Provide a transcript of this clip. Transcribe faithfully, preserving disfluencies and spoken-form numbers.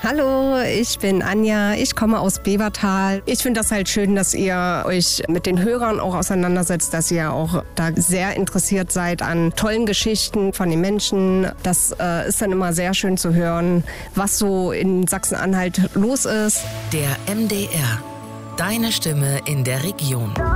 Hallo, ich bin Anja, ich komme aus Bevertal. Ich finde das halt schön, dass ihr euch mit den Hörern auch auseinandersetzt, dass ihr auch da sehr interessiert seid an tollen Geschichten von den Menschen. Das äh, ist dann immer sehr schön zu hören, was so in Sachsen-Anhalt los ist. Der M D R, deine Stimme in der Region.